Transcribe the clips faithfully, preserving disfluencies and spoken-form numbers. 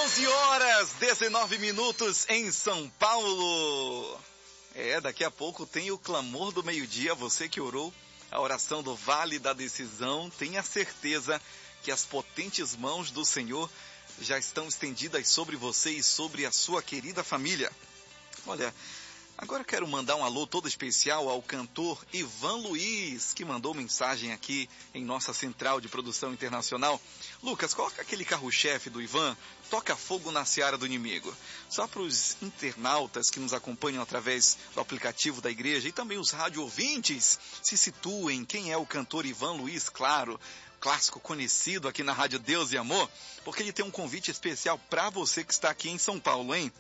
onze horas, dezenove minutos em São Paulo. É, daqui a pouco tem o clamor do meio-dia. Você que orou a oração do Vale da Decisão, tenha certeza que as potentes mãos do Senhor já estão estendidas sobre você e sobre a sua querida família. Olha, agora eu quero mandar um alô todo especial ao cantor Ivan Luiz, que mandou mensagem aqui em nossa central de produção internacional. Lucas, coloca aquele carro-chefe do Ivan, Toca Fogo na Seara do Inimigo. Só para os internautas que nos acompanham através do aplicativo da igreja e também os rádio ouvintes se situem quem é o cantor Ivan Luiz, claro, clássico conhecido aqui na Rádio Deus e Amor, porque ele tem um convite especial para você que está aqui em São Paulo, hein?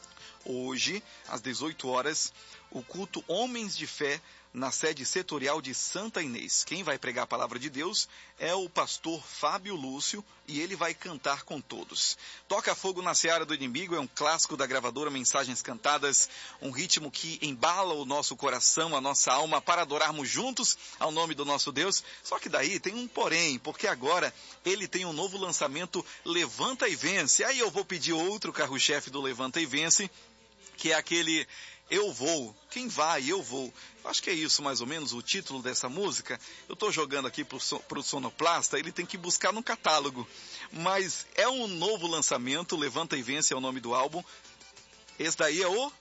Hoje, às dezoito horas, o culto Homens de Fé na sede setorial de Santa Inês. Quem vai pregar a palavra de Deus é o pastor Fábio Lúcio e ele vai cantar com todos. Toca Fogo na Seara do Inimigo é um clássico da gravadora Mensagens Cantadas, um ritmo que embala o nosso coração, a nossa alma para adorarmos juntos ao nome do nosso Deus. Só que daí tem um porém, porque agora ele tem um novo lançamento, Levanta e Vence. Aí eu vou pedir outro carro-chefe do Levanta e Vence, que é aquele Eu Vou. Quem vai? Eu Vou. Acho que é isso mais ou menos o título dessa música. Eu estou jogando aqui para o sonoplasta, ele tem que buscar no catálogo. Mas é um novo lançamento, Levanta e Vence é o nome do álbum. Esse daí é o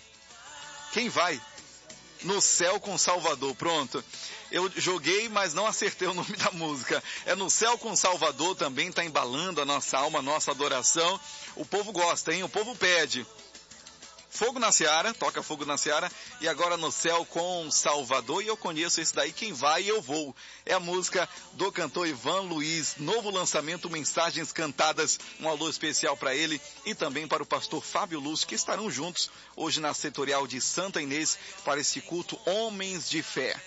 Quem Vai? No Céu com Salvador. Pronto. Eu joguei, mas não acertei o nome da música. É No Céu com Salvador também, está embalando a nossa alma, a nossa adoração. O povo gosta, hein? O povo pede. Fogo na Seara, Toca Fogo na Seara, e agora No Céu com Salvador, e eu conheço esse daí, Quem Vai Eu Vou. É a música do cantor Ivan Luiz, novo lançamento, Mensagens Cantadas, um alô especial para ele e também para o pastor Fábio Lúcio, que estarão juntos hoje na setorial de Santa Inês para esse culto Homens de Fé.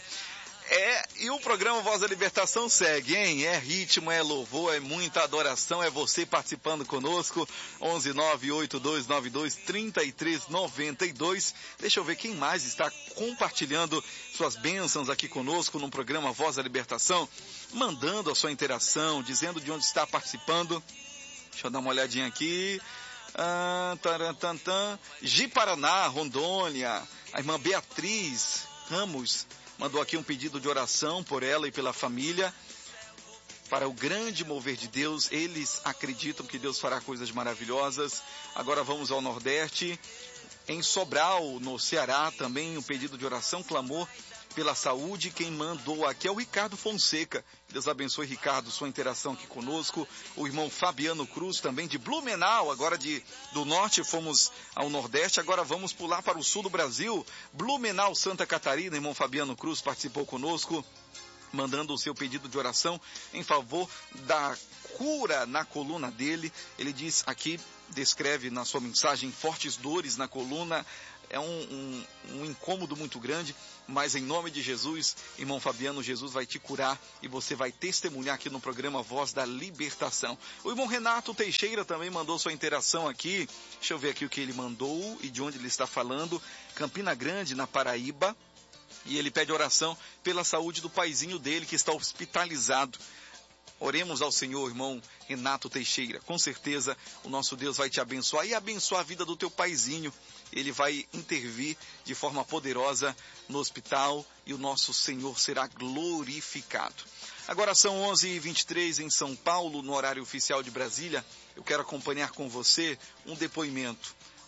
É, e o programa Voz da Libertação segue, hein? É ritmo, é louvor, é muita adoração, é você participando conosco, onze nove oito dois nove dois três três nove dois. Deixa eu ver quem mais está compartilhando suas bênçãos aqui conosco no programa Voz da Libertação, mandando a sua interação, dizendo de onde está participando. Deixa eu dar uma olhadinha aqui. Ah, tarantantan. Ji-Paraná, Rondônia, a irmã Beatriz Ramos mandou aqui um pedido de oração por ela e pela família, para o grande mover de Deus. Eles acreditam que Deus fará coisas maravilhosas. Agora vamos ao Nordeste, em Sobral, no Ceará, também um pedido de oração, clamor pela saúde. Quem mandou aqui é o Ricardo Fonseca. Deus abençoe, Ricardo, sua interação aqui conosco. O irmão Fabiano Cruz, também de Blumenau, agora de, do norte fomos ao nordeste, agora vamos pular para o sul do Brasil. Blumenau, Santa Catarina, irmão Fabiano Cruz participou conosco, mandando o seu pedido de oração em favor da cura na coluna dele. Ele diz aqui, descreve na sua mensagem, fortes dores na coluna, é um, um, um incômodo muito grande, mas em nome de Jesus, irmão Fabiano, Jesus vai te curar e você vai testemunhar aqui no programa Voz da Libertação. O irmão Renato Teixeira também mandou sua interação aqui. Deixa eu ver aqui o que ele mandou e de onde ele está falando. Campina Grande, na Paraíba. E ele pede oração pela saúde do paizinho dele que está hospitalizado. Oremos ao Senhor, irmão Renato Teixeira. Com certeza o nosso Deus vai te abençoar e abençoar a vida do teu paizinho. Ele vai intervir de forma poderosa no hospital e o nosso Senhor será glorificado. Agora são onze e vinte e três em São Paulo, no horário oficial de Brasília. Eu quero acompanhar com você um depoimento.